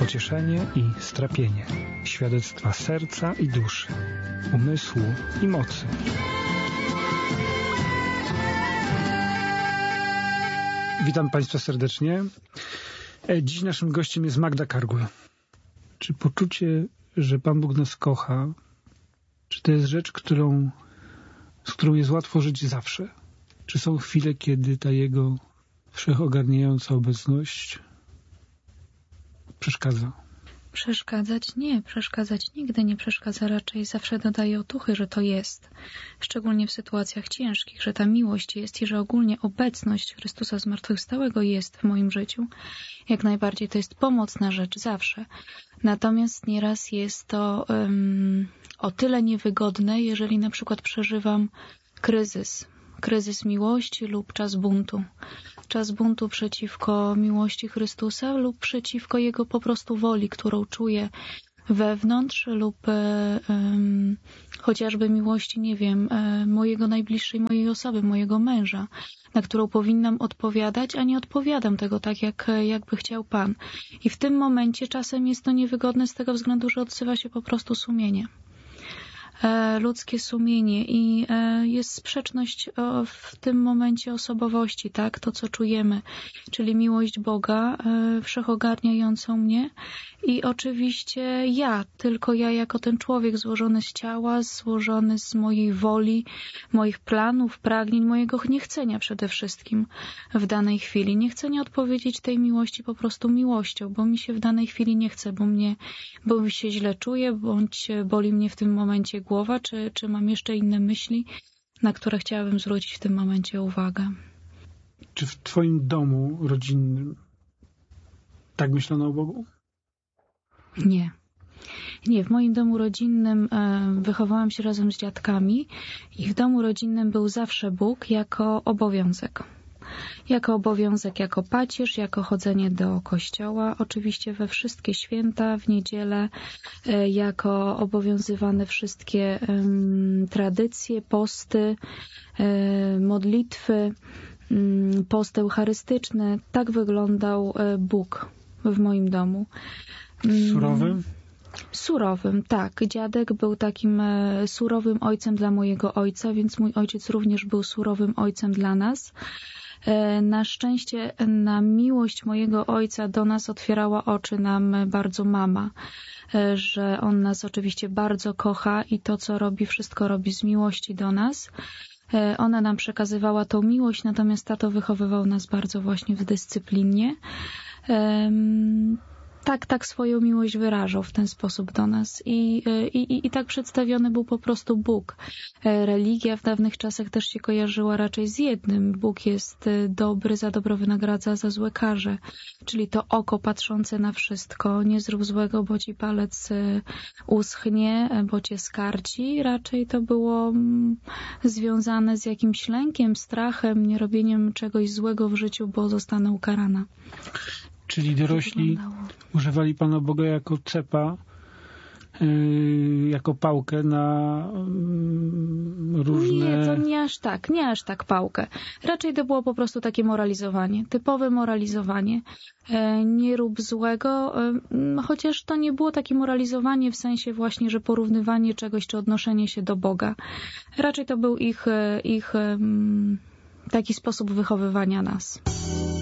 pocieszenie i strapienie, świadectwa serca i duszy, umysłu i mocy. Witam Państwa serdecznie. Dziś naszym gościem jest Magda Kargul. Czy poczucie, że Pan Bóg nas kocha, czy to jest rzecz, z którą jest łatwo żyć zawsze? Czy są chwile, kiedy ta Jego wszechogarniająca obecność przeszkadza? Przeszkadzać? Nie, przeszkadzać nigdy nie przeszkadza, raczej zawsze dodaje otuchy, że to jest. Szczególnie w sytuacjach ciężkich, że ta miłość jest i że ogólnie obecność Chrystusa Zmartwychwstałego jest w moim życiu. Jak najbardziej to jest pomocna rzecz, zawsze. Natomiast nieraz jest to o tyle niewygodne, jeżeli na przykład przeżywam kryzys miłości lub czas buntu. Czas buntu przeciwko miłości Chrystusa lub przeciwko Jego po prostu woli, którą czuję wewnątrz lub chociażby miłości, nie wiem, mojego najbliższej mojej osoby, mojego męża, na którą powinnam odpowiadać, a nie odpowiadam tego tak, jakby chciał Pan. I w tym momencie czasem jest to niewygodne z tego względu, że odzywa się po prostu sumienie. Ludzkie sumienie i jest sprzeczność w tym momencie osobowości, tak? To, co czujemy, czyli miłość Boga wszechogarniającą mnie i oczywiście tylko ja jako ten człowiek złożony z ciała, złożony z mojej woli, moich planów, pragnień, mojego niechcenia przede wszystkim w danej chwili. Niechcenia odpowiedzieć tej miłości po prostu miłością, bo mi się w danej chwili nie chce, bo mi się źle czuję, bądź boli mnie w tym momencie głowa, czy mam jeszcze inne myśli, na które chciałabym zwrócić w tym momencie uwagę. Czy w Twoim domu rodzinnym tak myślano o Bogu? Nie. Nie, w moim domu rodzinnym wychowałam się razem z dziadkami i w domu rodzinnym był zawsze Bóg jako obowiązek. Jako pacierz, jako chodzenie do kościoła, oczywiście we wszystkie święta, w niedzielę, jako obowiązywane wszystkie tradycje, posty, modlitwy, post eucharystyczny. Tak wyglądał Bóg w moim domu. Surowym? Surowym, tak. Dziadek był takim surowym ojcem dla mojego ojca, więc mój ojciec również był surowym ojcem dla nas. Na szczęście na miłość mojego ojca do nas otwierała oczy nam bardzo mama, że on nas oczywiście bardzo kocha i to, co robi, wszystko robi z miłości do nas. Ona nam przekazywała tą miłość, natomiast tato wychowywał nas bardzo właśnie w dyscyplinie. Tak swoją miłość wyrażał w ten sposób do nas i tak przedstawiony był po prostu Bóg. Religia w dawnych czasach też się kojarzyła raczej z jednym. Bóg jest dobry, za dobro wynagradza, za złe karze. Czyli to oko patrzące na wszystko. Nie zrób złego, bo ci palec uschnie, bo cię skarci. Raczej to było związane z jakimś lękiem, strachem, nierobieniem czegoś złego w życiu, bo zostanę ukarana. Czyli dorośli używali Pana Boga jako cepa, jako pałkę na różne... Nie, to nie aż tak pałkę. Raczej to było po prostu takie moralizowanie, typowe moralizowanie. Nie rób złego, chociaż to nie było takie moralizowanie w sensie właśnie, że porównywanie czegoś czy odnoszenie się do Boga. Raczej to był ich taki sposób wychowywania nas.